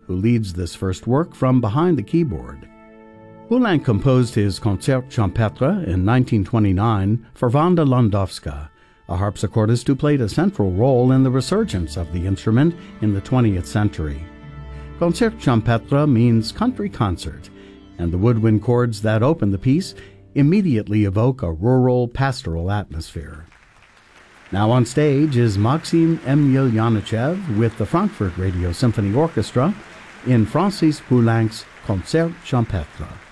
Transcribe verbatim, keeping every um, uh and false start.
who leads this first work from behind the keyboard. Poulenc composed his Concert Champêtre in nineteen twenty-nine for Wanda Landowska, a harpsichordist who played a central role in the resurgence of the instrument in the twentieth century. Concert Champêtre means country concert, and the woodwind chords that open the piece immediately evoke a rural, pastoral atmosphere. Now on stage is Maxim Emelyanichev with the Frankfurt Radio Symphony Orchestra in Francis Poulenc's Concert Champêtre.